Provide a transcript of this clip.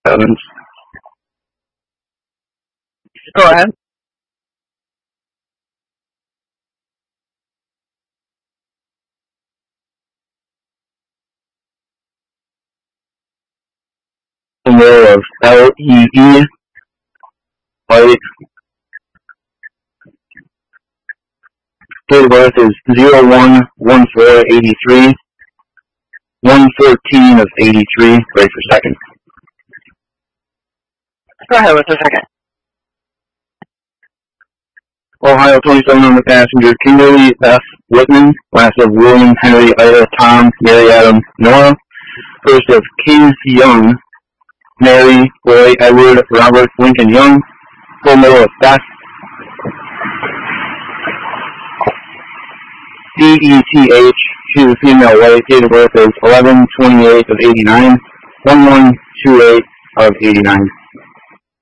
Evans. Go ahead. Number of LEE, White. Date of birth is 01/14/83, 1/13 of 83. Ready for second. Go ahead with the second. Ohio 27 on the passenger, Kimberly F. Whitman, last of William, Henry, Ida, Tom, Mary, Adam, Nora. First of King Young, Mary, Roy, Edward, Robert, Lincoln Young. Full middle of Beth. DETH, she's a female white, date of birth is 11/28 of 89, 11/28 of 89.